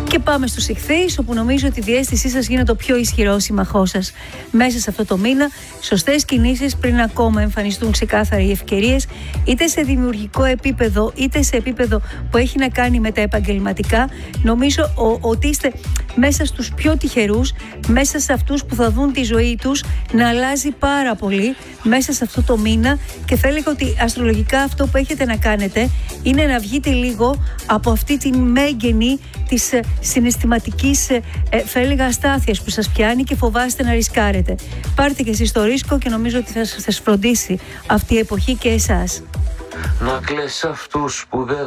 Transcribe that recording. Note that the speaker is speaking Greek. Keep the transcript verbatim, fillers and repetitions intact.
Και πάμε στους Ιχθύες, όπου νομίζω ότι η διαίσθησή σας γίνεται το πιο ισχυρό σύμμαχό σας μέσα σε αυτό το μήνα. Σωστές κινήσεις πριν ακόμα εμφανιστούν ξεκάθαρα οι ευκαιρίες, είτε σε δημιουργικό επίπεδο, είτε σε επίπεδο που έχει να κάνει με τα επαγγελματικά. Νομίζω ο, ότι είστε μέσα στους πιο τυχερούς, μέσα σε αυτούς που θα δουν τη ζωή τους να αλλάζει πάρα πολύ μέσα σε αυτό το μήνα, και θα έλεγα ότι αστρολογικά αυτό που έχετε να κάνετε είναι να βγείτε λίγο από αυτή τη μέγενη της συναισθηματικής, θα έλεγα, αστάθειας που σας πιάνει και φοβάστε να ρισκάρετε. Πάρτε και εσείς το ρίσκο και νομίζω ότι θα σας φροντίσει αυτή η εποχή και εσάς. Να κλαις αυτούς που δεν